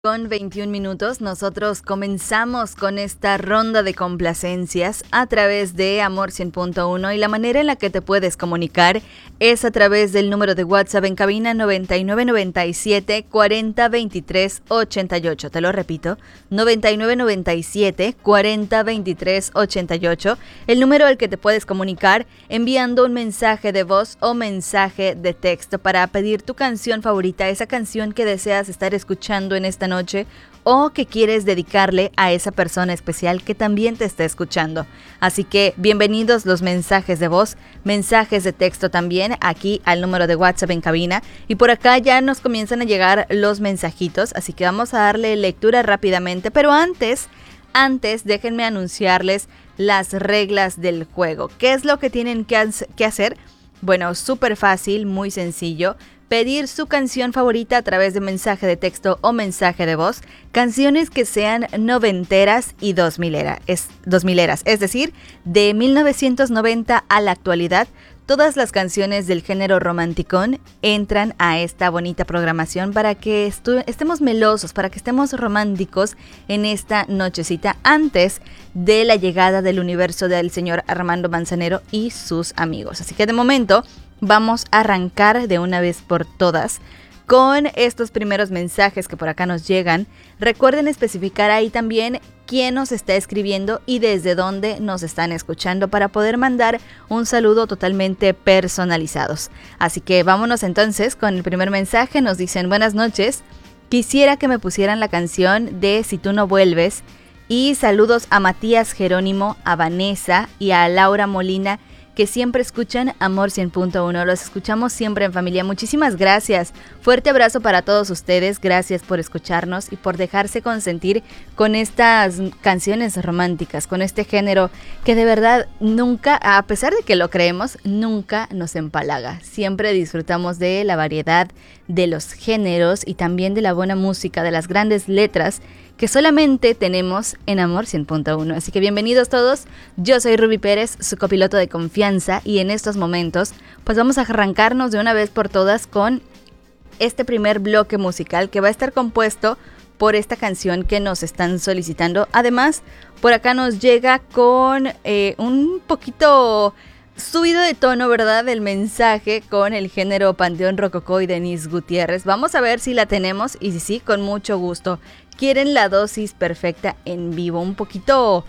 Con 21 minutos, nosotros comenzamos con esta ronda de complacencias a través de Amor 100.1 y la manera en la que te puedes comunicar es a través del número de WhatsApp en cabina 9997 40 23 88. Te lo repito, 9997 40 23 88, el número al que te puedes comunicar enviando un mensaje de voz o mensaje de texto para pedir tu canción favorita, esa canción que deseas estar escuchando en esta noche o que quieres dedicarle a esa persona especial que también te está escuchando. Así que bienvenidos los mensajes de voz, mensajes de texto también aquí al número de WhatsApp en cabina, y por acá ya nos comienzan a llegar los mensajitos, así que vamos a darle lectura rápidamente, pero antes déjenme anunciarles las reglas del juego. ¿Qué es lo que tienen que hacer? Bueno, súper fácil, muy sencillo. Pedir su canción favorita a través de mensaje de texto o mensaje de voz, canciones que sean noventeras y 2000eras, es decir, de 1990 a la actualidad. Todas las canciones del género romanticón entran a esta bonita programación para que estemos melosos, para que estemos románticos en esta nochecita antes de la llegada del universo del señor Armando Manzanero y sus amigos. Así que de momento vamos a arrancar de una vez por todas con estos primeros mensajes que por acá nos llegan. Recuerden especificar ahí también quién nos está escribiendo y desde dónde nos están escuchando para poder mandar un saludo totalmente personalizados. Así que vámonos entonces con el primer mensaje. Nos dicen: buenas noches, quisiera que me pusieran la canción de Si tú no vuelves, y saludos a Matías Jerónimo, a Vanessa y a Laura Molina, que siempre escuchan Amor 100.1. Los escuchamos siempre en familia. Muchísimas gracias. Fuerte abrazo para todos ustedes. Gracias por escucharnos y por dejarse consentir con estas canciones románticas, con este género que de verdad nunca, a pesar de que lo creemos, nunca nos empalaga. Siempre disfrutamos de la variedad de los géneros y también de la buena música, de las grandes letras que solamente tenemos en Amor 100.1. Así que bienvenidos todos. Yo soy Ruby Pérez, su copiloto de confianza, y en estos momentos pues vamos a arrancarnos de una vez por todas con este primer bloque musical que va a estar compuesto por esta canción que nos están solicitando. Además, por acá nos llega con un poquito subido de tono, ¿verdad?, el mensaje con el género Panteón Rococó y Denise Gutiérrez. Vamos a ver si la tenemos, y si sí, con mucho gusto. Quieren la dosis perfecta en vivo, un poquito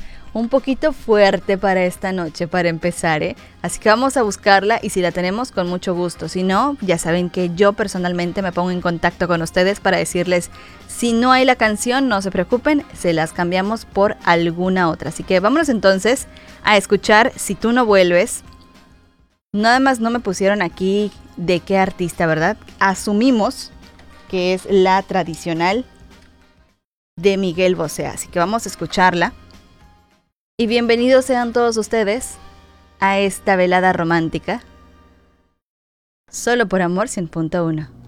fuerte para esta noche, para empezar, ¿eh? Así que vamos a buscarla, y si la tenemos, con mucho gusto. Si no, ya saben que yo personalmente me pongo en contacto con ustedes para decirles: si no hay la canción, no se preocupen, se las cambiamos por alguna otra. Así que vámonos entonces a escuchar Si tú no vuelves. Nada más no me pusieron aquí de qué artista, ¿verdad? Asumimos que es la tradicional de Miguel Bosé, así que vamos a escucharla. Y bienvenidos sean todos ustedes a esta velada romántica, solo por Amor 100.1.